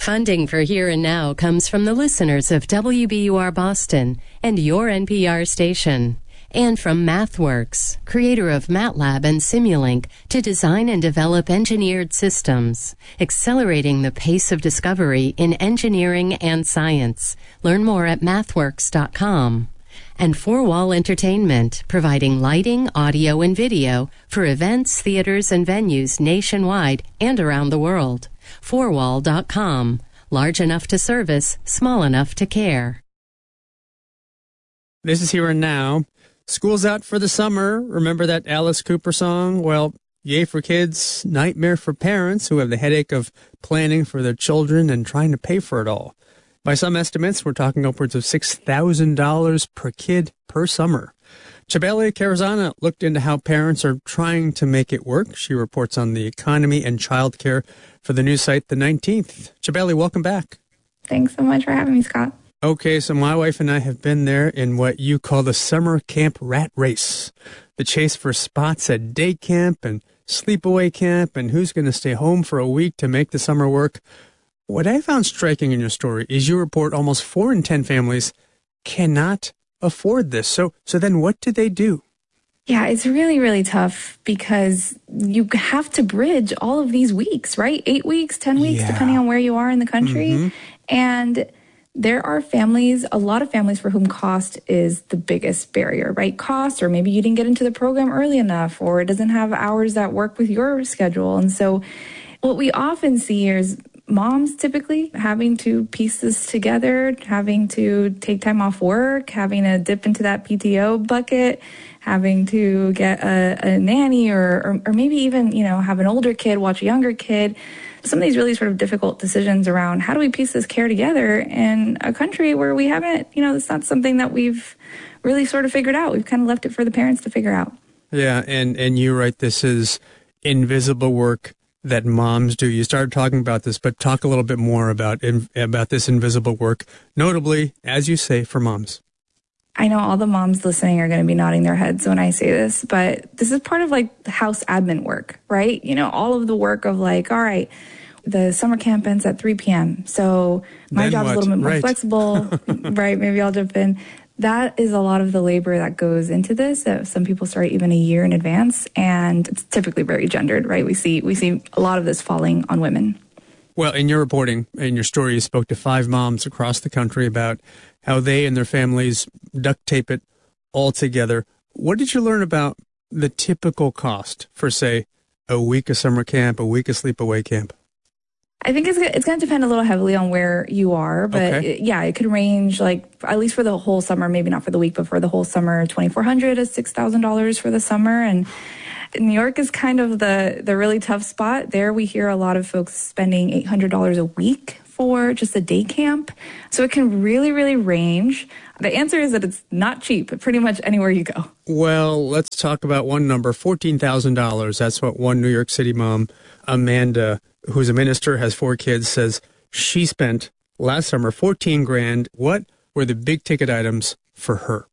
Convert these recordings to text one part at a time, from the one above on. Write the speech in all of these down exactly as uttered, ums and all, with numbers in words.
Funding for Here and Now comes from the listeners of W B U R Boston and your N P R station. And from MathWorks, creator of MATLAB and Simulink, to design and develop engineered systems, accelerating the pace of discovery in engineering and science. Learn more at mathworks dot com. And Four Wall Entertainment, providing lighting, audio, and video for events, theaters, and venues nationwide and around the world. four wall dot com. Large enough to service, small enough to care. This is Here and Now. School's out for the summer. Remember that Alice Cooper song? Well, yay for kids, nightmare for parents who have the headache of planning for their children and trying to pay for it all. By some estimates, we're talking upwards of six thousand dollars per kid per summer. Chabeli Karzana looked into how parents are trying to make it work. She reports on the economy and childcare for the news site The nineteenth. Chabeli, welcome back. Thanks so much for having me, Scott. Okay, so my wife and I have been there in what you call the summer camp rat race. The chase for spots at day camp and sleepaway camp and who's going to stay home for a week to make the summer work. What I found striking in your story is you report almost four in ten families cannot afford this. So, so then what do they do? Yeah, it's really, really tough because you have to bridge all of these weeks, right? Eight weeks, ten weeks, yeah. depending on where you are in the country. Mm-hmm. And there are families, a lot of families for whom cost is the biggest barrier, right? Cost, or maybe you didn't get into the program early enough, or it doesn't have hours that work with your schedule. And so what we often see is moms typically having to piece this together, having to take time off work, having to dip into that P T O bucket, having to get a, a nanny or, or, or maybe even, you know, have an older kid watch a younger kid. Some of these really sort of difficult decisions around how do we piece this care together in a country where we haven't, you know, it's not something that we've really sort of figured out. We've kind of left it for the parents to figure out. Yeah, and, and you're right, this is invisible work that moms do. You started talking about this, but talk a little bit more about about this invisible work, notably, as you say, for moms. I know all the moms listening are going to be nodding their heads when I say this, but this is part of like house admin work, right? You know, all of the work of like, all right, the summer camp ends at three p.m. So my then job's what? a little bit more right. flexible, right? Maybe I'll jump in. That is a lot of the labor that goes into this. Uh, some people start even a year in advance, and it's typically very gendered, right? We see we see a lot of this falling on women. Well, in your reporting, in your story, you spoke to five moms across the country about how they and their families duct tape it all together. What did you learn about the typical cost for, say, a week of summer camp, a week of sleepaway camp? I think it's it's going to depend a little heavily on where you are, but okay. it, yeah, it could range like at least for the whole summer, maybe not for the week, but for the whole summer, twenty-four hundred dollars to six thousand dollars for the summer. And New York is kind of the, the really tough spot. There we hear a lot of folks spending eight hundred dollars a week for just a day camp. So it can really, really range. The answer is that it's not cheap pretty much anywhere you go. Well, let's talk about one number, fourteen thousand dollars. That's what one New York City mom, Amanda, who's a minister, has four kids, says she spent last summer fourteen grand. What were the big ticket items for her?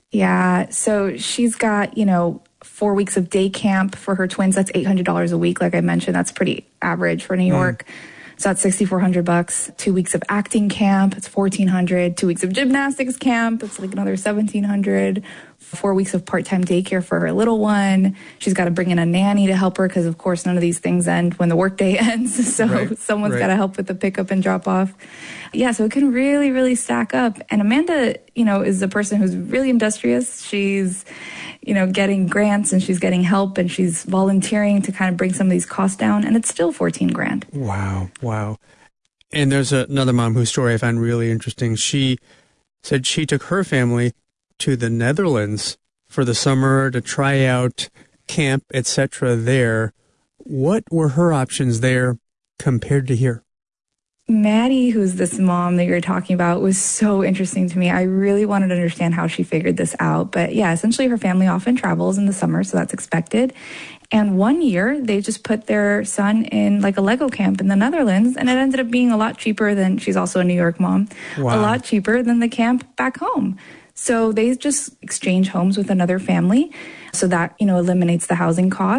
Yeah, so she's got, you know, four weeks of day camp for her twins. That's eight hundred dollars a week. Like I mentioned, that's pretty average for New York. Mm. So that's sixty-four hundred bucks. Two weeks of acting camp, it's fourteen hundred. Two weeks of gymnastics camp, it's like another seventeen hundred. Four weeks of part-time daycare for her little one. She's got to bring in a nanny to help her because, of course, none of these things end when the workday ends. So right, someone's right. got to help with the pickup and drop off. Yeah, so it can really, really stack up. And Amanda, you know, is a person who's really industrious. She's, you know, getting grants and she's getting help and she's volunteering to kind of bring some of these costs down. And it's still fourteen grand. Wow. Wow. And there's another mom whose story I found really interesting. She said she took her family to the Netherlands for the summer to try out camp, et cetera there. What were her options there compared to here? Maddie, who's this mom that you're talking about, was so interesting to me. I really wanted to understand how she figured this out. But yeah, essentially her family often travels in the summer, so that's expected. And one year, they just put their son in like a Lego camp in the Netherlands, and it ended up being a lot cheaper than, she's also a New York mom, wow. a lot cheaper than the camp back home. So they just exchange homes with another family. So that, you know, eliminates the housing cost.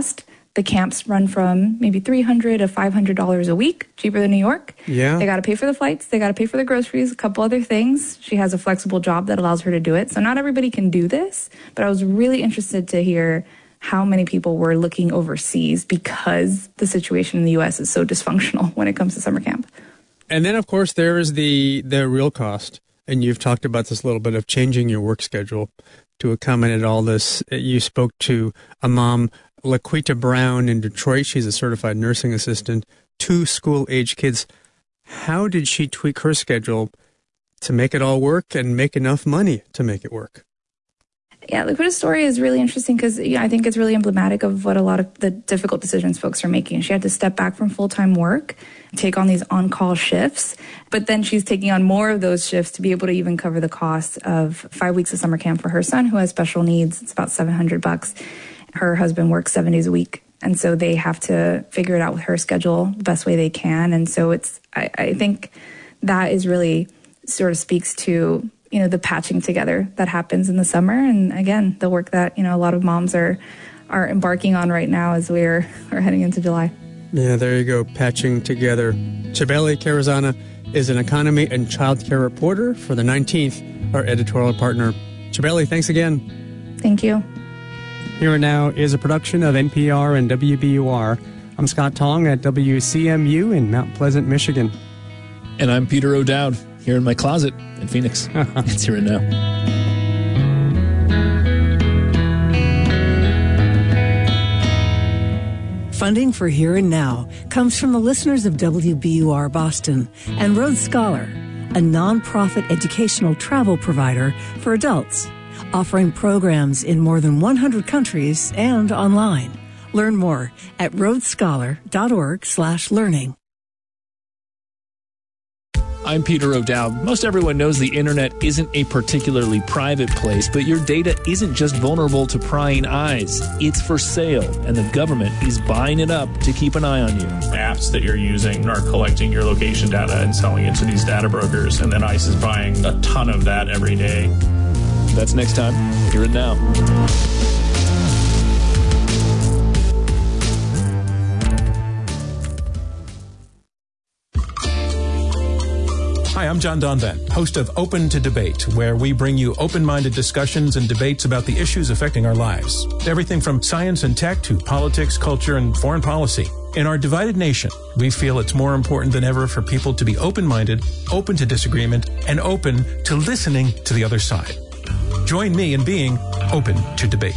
The camps run from maybe three hundred dollars to five hundred dollars a week, cheaper than New York. Yeah. They got to pay for the flights. They got to pay for the groceries, a couple other things. She has a flexible job that allows her to do it. So not everybody can do this, but I was really interested to hear how many people were looking overseas because the situation in the U S is so dysfunctional when it comes to summer camp. And then, of course, there is the, the real cost. And you've talked about this a little bit of changing your work schedule to accommodate all this. You spoke to a mom, Laquita Brown in Detroit. She's a certified nursing assistant, two school-age kids. How did she tweak her schedule to make it all work and make enough money to make it work? Yeah, Laquita's story is really interesting because yeah, I think it's really emblematic of what a lot of the difficult decisions folks are making. She had to step back from full-time work, take on these on-call shifts, but then she's taking on more of those shifts to be able to even cover the cost of five weeks of summer camp for her son who has special needs. It's about seven hundred bucks. Her husband works seven days a week, and so they have to figure it out with her schedule the best way they can. And so it's, I, I think that is really sort of speaks to you know, the patching together that happens in the summer. And again, the work that, you know, a lot of moms are are embarking on right now as we're, we're heading into July. Yeah, there you go, patching together. Cibele Carrizana is an economy and child care reporter for the nineteenth, our editorial partner. Cibele, thanks again. Thank you. Here and Now is a production of N P R and W B U R. I'm Scott Tong at W C M U in Mount Pleasant, Michigan. And I'm Peter O'Dowd, here in my closet in Phoenix. It's Here and Now. Funding for Here and Now comes from the listeners of W B U R Boston and Rhodes Scholar, a nonprofit educational travel provider for adults, offering programs in more than one hundred countries and online. Learn more at rhodescholar.org slash learning. I'm Peter O'Dowd. Most everyone knows the internet isn't a particularly private place, but your data isn't just vulnerable to prying eyes. It's for sale, and the government is buying it up to keep an eye on you. Apps that you're using are collecting your location data and selling it to these data brokers, and then ICE is buying a ton of that every day. That's next time. Here and Now. Hi, I'm John Donvan, host of Open to Debate, where we bring you open-minded discussions and debates about the issues affecting our lives. Everything from science and tech to politics, culture, and foreign policy. In our divided nation, we feel it's more important than ever for people to be open-minded, open to disagreement, and open to listening to the other side. Join me in being open to debate.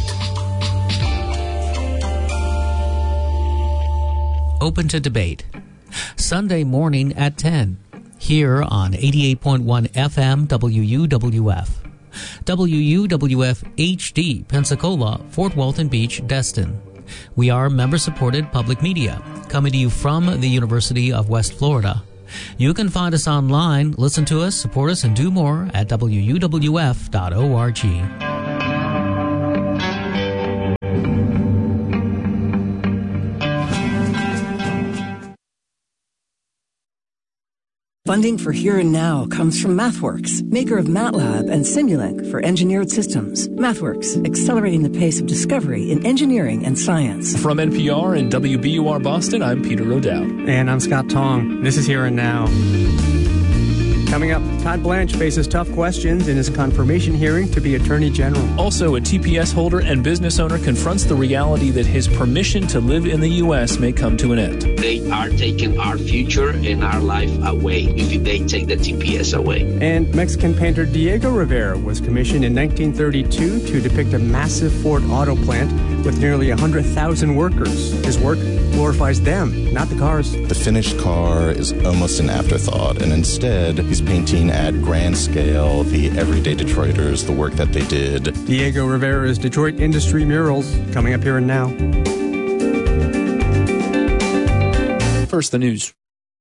Open to Debate, Sunday morning at ten. Here on eighty-eight point one F M W U W F. W U W F H D, Pensacola, Fort Walton Beach, Destin. We are member-supported public media, coming to you from the University of West Florida. You can find us online, listen to us, support us, and do more at W U W F dot org. Funding for Here and Now comes from MathWorks, maker of MATLAB and Simulink for engineered systems. MathWorks, accelerating the pace of discovery in engineering and science. From N P R and W B U R Boston, I'm Peter O'Dowd. And I'm Scott Tong. This is Here and Now. Coming up, Todd Blanche faces tough questions in his confirmation hearing to be Attorney General. Also, a T P S holder and business owner confronts the reality that his permission to live in the U S may come to an end. They are taking our future and our life away if they take the T P S away. And Mexican painter Diego Rivera was commissioned in nineteen thirty-two to depict a massive Ford auto plant with nearly one hundred thousand workers. His work glorifies them, not the cars. The finished car is almost an afterthought, and instead he's painting at grand scale the everyday Detroiters, the work that they did. Diego Rivera's Detroit Industry Murals, coming up Here and Now. First, the news.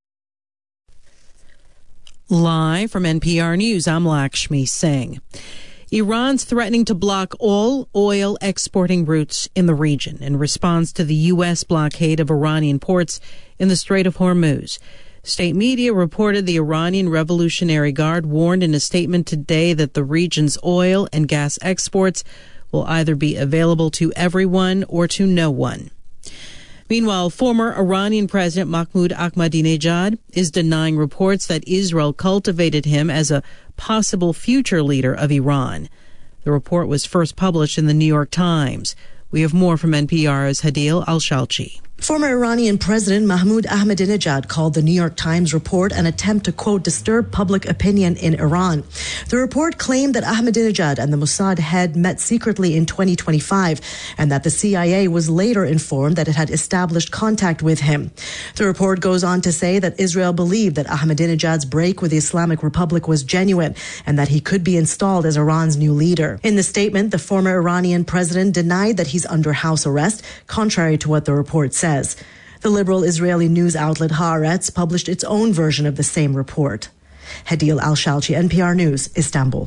Live from N P R News, I'm Lakshmi Singh. Iran's threatening to block all oil exporting routes in the region in response to the U S blockade of Iranian ports in the Strait of Hormuz. State media reported the Iranian Revolutionary Guard warned in a statement today that the region's oil and gas exports will either be available to everyone or to no one. Meanwhile, former Iranian President Mahmoud Ahmadinejad is denying reports that Israel cultivated him as a possible future leader of Iran. The report was first published in the New York Times. We have more from N P R's Hadil Al-Shalchi. Former Iranian President Mahmoud Ahmadinejad called the New York Times report an attempt to, quote, disturb public opinion in Iran. The report claimed that Ahmadinejad and the Mossad head met secretly in twenty twenty-five and that the C I A was later informed that it had established contact with him. The report goes on to say that Israel believed that Ahmadinejad's break with the Islamic Republic was genuine and that he could be installed as Iran's new leader. In the statement, the former Iranian president denied that he's under house arrest, contrary to what the report said. The liberal Israeli news outlet Haaretz published its own version of the same report. Hadil Al-Shalchi, N P R News, Istanbul.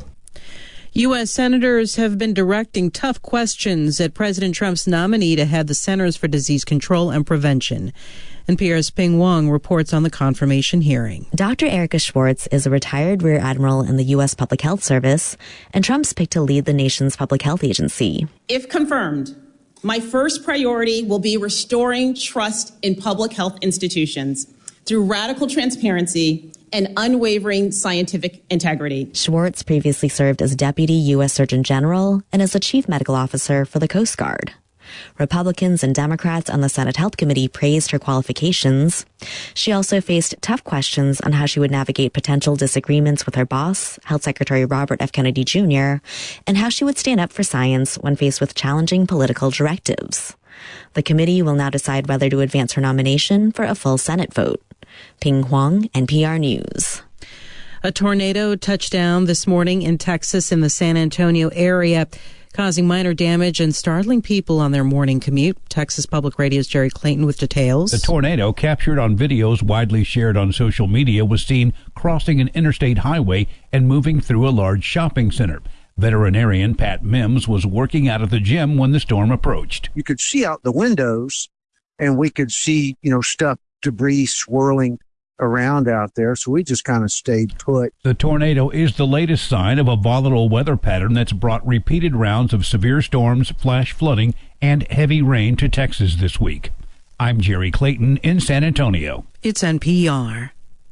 U S senators have been directing tough questions at President Trump's nominee to head the Centers for Disease Control and Prevention. N P R's Ping Wong reports on the confirmation hearing. Doctor Erica Schwartz is a retired Rear Admiral in the U S Public Health Service, and Trump's picked to lead the nation's public health agency. If confirmed, my first priority will be restoring trust in public health institutions through radical transparency and unwavering scientific integrity. Schwartz previously served as Deputy U S Surgeon General and as the Chief Medical Officer for the Coast Guard. Republicans and Democrats on the Senate Health Committee praised her qualifications. She also faced tough questions on how she would navigate potential disagreements with her boss, Health Secretary Robert F. Kennedy Junior, and how she would stand up for science when faced with challenging political directives. The committee will now decide whether to advance her nomination for a full Senate vote. Ping Huang, N P R News. A tornado touched down this morning in Texas in the San Antonio area, causing minor damage and startling people on their morning commute. Texas Public Radio's Jerry Clayton with details. The tornado, captured on videos widely shared on social media, was seen crossing an interstate highway and moving through a large shopping center. Veterinarian Pat Mims was working out of the gym when the storm approached. You could see out the windows, and we could see, you know, stuff, debris swirling around out there, so we just kind of stayed put. The tornado is the latest sign of a volatile weather pattern that's brought repeated rounds of severe storms, flash flooding, and heavy rain to Texas this week. I'm Jerry Clayton in San Antonio. It's N P R.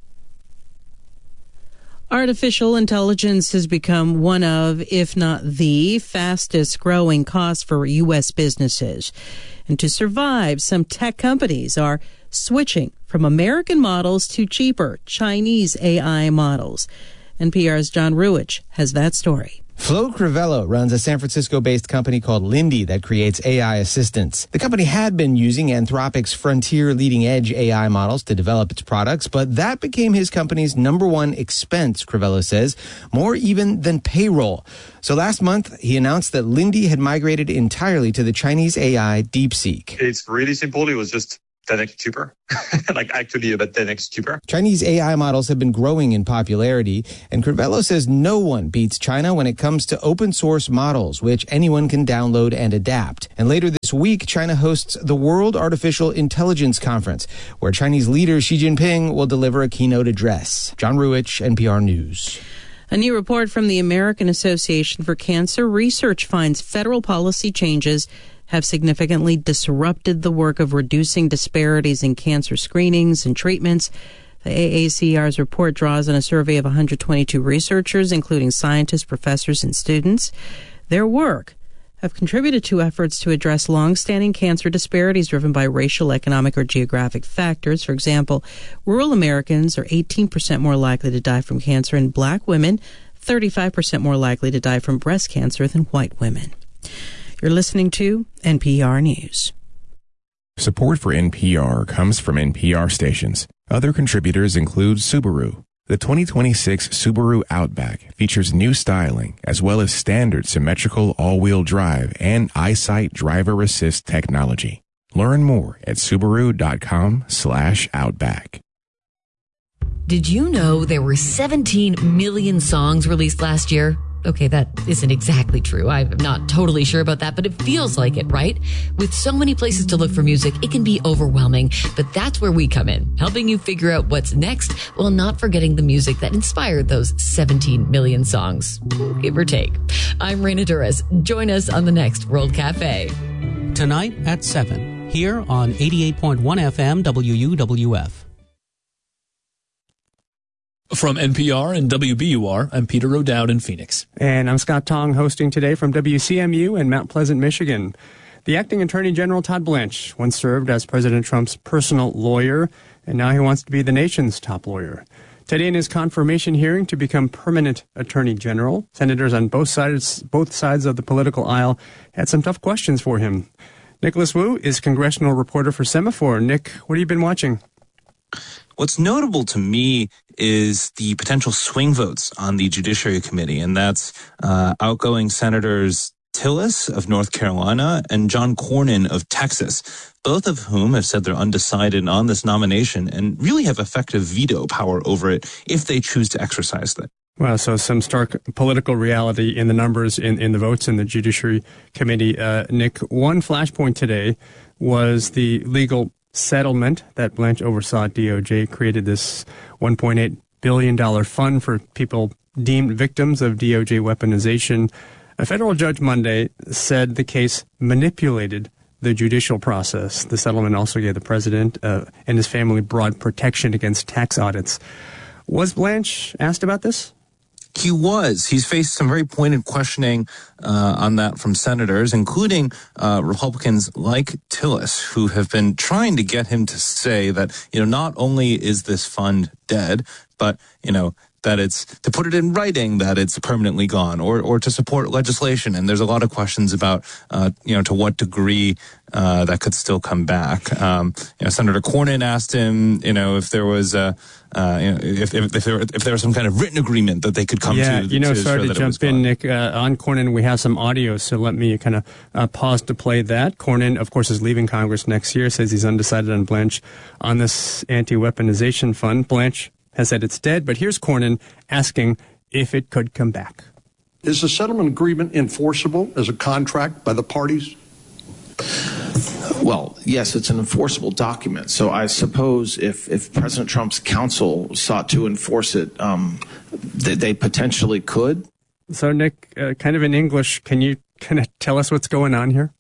Artificial intelligence has become one of, if not the, fastest growing costs for U S businesses. And to survive, some tech companies are switching from American models to cheaper Chinese A I models. N P R's John Ruich has that story. Flo Crivello runs a San Francisco-based company called Lindy that creates A I assistants. The company had been using Anthropic's frontier leading-edge A I models to develop its products, but that became his company's number one expense, Crivello says, more even than payroll. So last month, he announced that Lindy had migrated entirely to the Chinese A I DeepSeek. It's really simple. It was just ten x cheaper, like actually about ten x cheaper. Chinese A I models have been growing in popularity, and Crivello says no one beats China when it comes to open source models, which anyone can download and adapt. And later this week, China hosts the World Artificial Intelligence Conference, where Chinese leader Xi Jinping will deliver a keynote address. John Ruich, N P R News. A new report from the American Association for Cancer Research finds federal policy changes have significantly disrupted the work of reducing disparities in cancer screenings and treatments. The A A C R's report draws on a survey of one hundred twenty-two researchers, including scientists, professors, and students. Their work have contributed to efforts to address long-standing cancer disparities driven by racial, economic, or geographic factors. For example, rural Americans are eighteen percent more likely to die from cancer, and black women thirty-five percent more likely to die from breast cancer than white women. You're listening to N P R News. Support for N P R comes from N P R stations. Other contributors include Subaru. The twenty twenty-six Subaru Outback features new styling as well as standard symmetrical all-wheel drive and EyeSight driver assist technology. Learn more at Subaru.com slash Outback. Did you know there were seventeen million songs released last year? Okay, that isn't exactly true. I'm not totally sure about that, but it feels like it, right? With so many places to look for music, it can be overwhelming, but that's where we come in, helping you figure out what's next while not forgetting the music that inspired those seventeen million songs, give or take. I'm Raina Durez. Join us on the next World Cafe. Tonight at seven. here on eighty-eight point one F M W U W F. From N P R and W B U R, I'm Peter O'Dowd in Phoenix. And I'm Scott Tong, hosting today from W C M U in Mount Pleasant, Michigan. The acting Attorney General Todd Blanche once served as President Trump's personal lawyer, and now he wants to be the nation's top lawyer. Today in his confirmation hearing to become permanent Attorney General, senators on both sides, both sides of the political aisle had some tough questions for him. Nicholas Wu is congressional reporter for Semaphore. Nick, what have you been watching? What's notable to me is the potential swing votes on the Judiciary Committee, and that's uh, outgoing Senators Tillis of North Carolina and John Cornyn of Texas, both of whom have said they're undecided on this nomination and really have effective veto power over it if they choose to exercise that. Well, so some stark political reality in the numbers in, in the votes in the Judiciary Committee. Uh, Nick, one flashpoint today was the legal settlement that Blanche oversaw at D O J, created this one point eight billion dollars fund for people deemed victims of D O J weaponization. A federal judge Monday said the case manipulated the judicial process. The settlement also gave the president uh, and his family broad protection against tax audits. Was Blanche asked about this? He was. He's faced some very pointed questioning uh, on that from senators, including uh, Republicans like Tillis, who have been trying to get him to say that, you know, not only is this fund dead, but, you know, that it's to put it in writing that it's permanently gone, or or to support legislation. And there's a lot of questions about, uh, you know, to what degree uh, that could still come back. Um, you know, Senator Cornyn asked him, you know, if there was a, uh, you know, if if, if there if there was some kind of written agreement that they could come yeah, to. Yeah, you know, to sorry to jump in, Nick. Uh, on Cornyn, we have some audio, so let me kind of uh, pause to play that. Cornyn, of course, is leaving Congress next year. Says he's undecided on Blanche on this anti-weaponization fund. Blanche has said it's dead, but here's Cornyn asking if it could come back. Is the settlement agreement enforceable as a contract by the parties? Well, yes, it's an enforceable document. So I suppose if, if President Trump's counsel sought to enforce it, um, they, they potentially could. So, Nick, uh, kind of in English, can you kind of tell us what's going on here?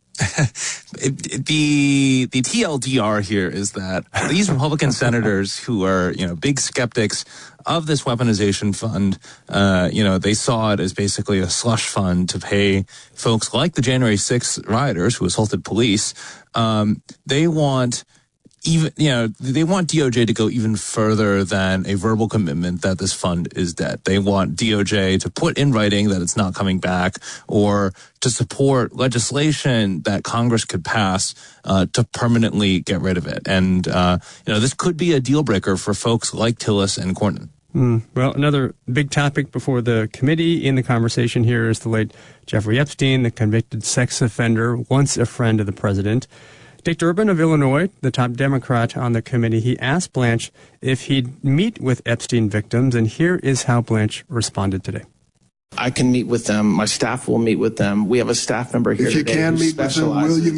the the T L D R here is that these Republican senators who are, you know, big skeptics of this weaponization fund, uh, you know, they saw it as basically a slush fund to pay folks like the January sixth rioters who assaulted police. Um, they want even, you know, they want D O J to go even further than a verbal commitment that this fund is dead. They want D O J to put in writing that it's not coming back, or to support legislation that Congress could pass uh, to permanently get rid of it. And, uh, you know, this could be a deal breaker for folks like Tillis and Cornyn. Mm, well, another big topic before the committee in the conversation here is the late Jeffrey Epstein, the convicted sex offender, once a friend of the president. Dick Durbin of Illinois, the top Democrat on the committee, he asked Blanche if he'd meet with Epstein victims, and here is how Blanche responded today. I can meet with them. My staff will meet with them. We have a staff member here If you today can who meet with them, will specializes- you